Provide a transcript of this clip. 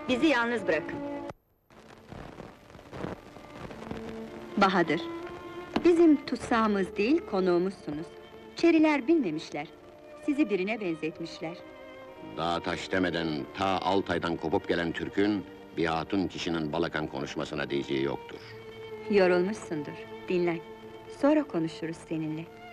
Bizi yalnız bırakın. Bahadır, bizim tutsağımız değil, konuğumuzsunuz. Çeriler bilmemişler, sizi birine benzetmişler. Dağ taş demeden ta Altay'dan kopup gelen Türk'ün bir hatun kişinin Balakan konuşmasına diyeceği yoktur. Yorulmuşsundur, dinlen. Sonra konuşuruz seninle.